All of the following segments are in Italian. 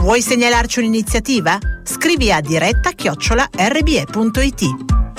Vuoi segnalarci un'iniziativa? Scrivi a diretta@rbe.it.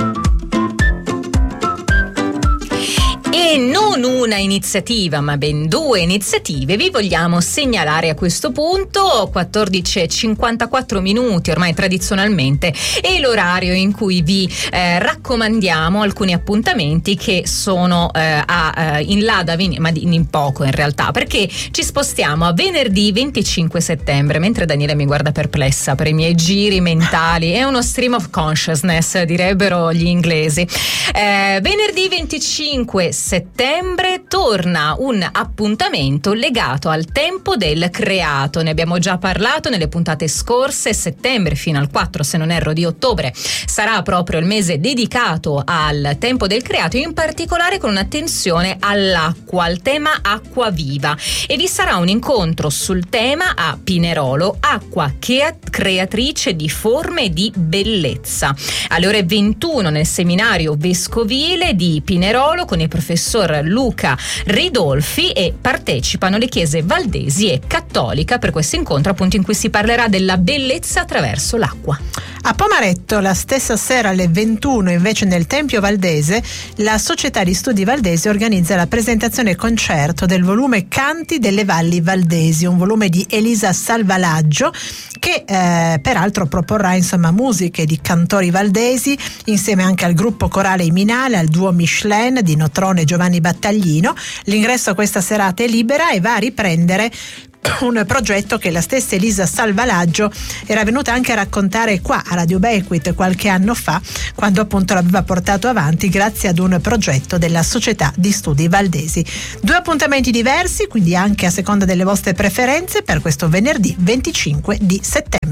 E non una iniziativa, ma ben due iniziative vi vogliamo segnalare a questo punto. 14:54 minuti ormai tradizionalmente è l'orario in cui vi raccomandiamo alcuni appuntamenti che sono in là da venire, ma in poco in realtà, perché ci spostiamo a venerdì 25 settembre, mentre Daniele mi guarda perplessa per i miei giri mentali. È uno stream of consciousness, direbbero gli inglesi. Venerdì 25 settembre torna un appuntamento legato al tempo del creato. Ne abbiamo già parlato nelle puntate scorse. Settembre fino al 4, se non erro, di ottobre sarà proprio il mese dedicato al tempo del creato, in particolare con un'attenzione all'acqua, al tema acqua viva, e vi sarà un incontro sul tema a Pinerolo, acqua creatrice di forme e di bellezza, alle ore 21 nel seminario vescovile di Pinerolo con il professor Luca Ridolfi, e partecipano le chiese valdesi e cattolica per questo incontro, appunto, in cui si parlerà della bellezza attraverso l'acqua. A Pomaretto, la stessa sera alle 21, invece nel Tempio Valdese, la Società di Studi Valdesi organizza la presentazione concerto del volume Canti delle Valli Valdesi, un volume di Elisa Salvalaggio che peraltro proporrà musiche di cantori valdesi insieme anche al gruppo corale Iminale, al duo Michelin di Notrone e Giovanni Battaglino. L'ingresso a questa serata è libera e va a riprendere un progetto che la stessa Elisa Salvalaggio era venuta anche a raccontare qua a Radio Bequit qualche anno fa, quando appunto l'aveva portato avanti grazie ad un progetto della Società di Studi Valdesi. Due appuntamenti diversi, quindi anche a seconda delle vostre preferenze, per questo venerdì 25 di settembre.